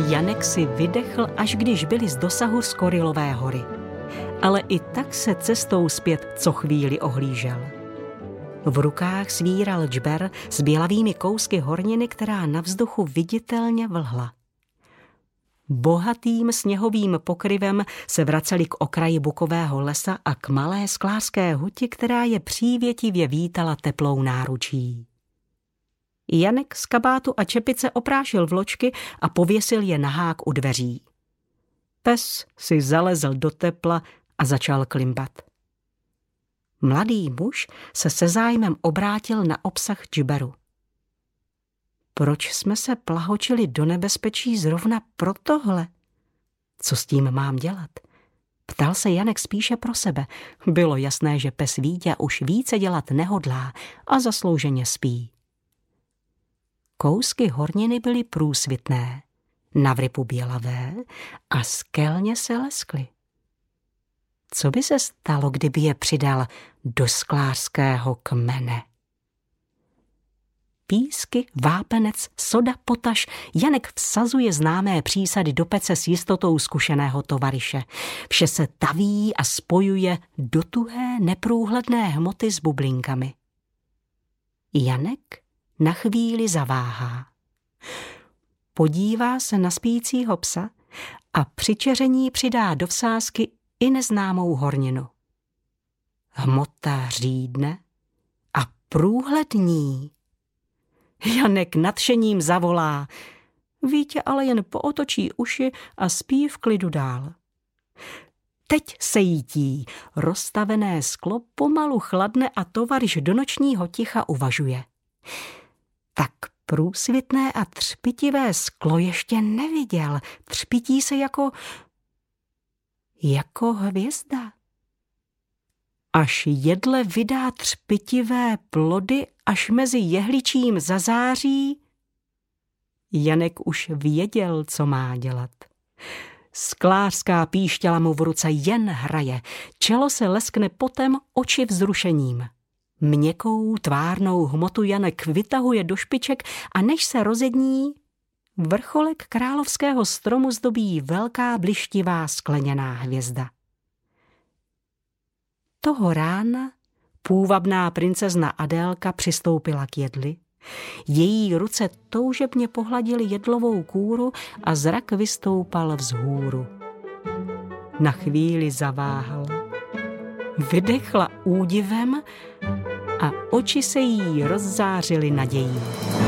Janek si vydechl, až když byli z dosahu Skorilové hory. Ale i tak se cestou zpět co chvíli ohlížel. V rukách svíral džber s bělavými kousky horniny, která na vzduchu viditelně vlhla. Bohatým sněhovým pokryvem se vraceli k okraji bukového lesa a k malé sklářské huti, která je přívětivě vítala teplou náručí. Janek z kabátu a čepice oprášil vločky a pověsil je na hák u dveří. Pes si zalezl do tepla a začal klimbat. Mladý muž se zájmem obrátil na obsah džberu. Proč jsme se plahočili do nebezpečí zrovna pro tohle? Co s tím mám dělat? Ptal se Janek spíše pro sebe. Bylo jasné, že pes Vítě už více dělat nehodlá a zaslouženě spí. Kousky horniny byly průsvitné, na vrypu bělavé a skelně se leskly. Co by se stalo, kdyby je přidal do sklářského kmene? Písky, vápenec, soda, potaž, Janek vsazuje známé přísady do pece s jistotou zkušeného tovaryše. Vše se taví a spojuje do tuhé, neprůhledné hmoty s bublinkami. Janek na chvíli zaváhá. Podívá se na spícího psa a při čeření přidá do vsázky i neznámou horninu. Hmota řídne a průhlední. Janek nadšením zavolá. Vítě ale jen pootočí uši a spí v klidu dál. Teď se jítí. Rozstavené sklo pomalu chladne a tovaryš do nočního ticha uvažuje. Tak průsvitné a třpitivé sklo ještě neviděl. Třpití se jako hvězda. Až jedle vydá třpitivé plody, až mezi jehličím zazáří, Janek už věděl, co má dělat. Sklářská píšťala mu v ruce jen hraje, čelo se leskne potem, oči vzrušením. Měkkou tvárnou hmotu Janek vytahuje do špiček a než se rozední, vrcholek královského stromu zdobí velká blištivá skleněná hvězda. Toho rána půvabná princezna Adélka přistoupila k jedli. Její ruce toužebně pohladily jedlovou kůru a zrak vystoupal vzhůru. Na chvíli zaváhal. Vydechla údivem a oči se jí rozzářily nadějí.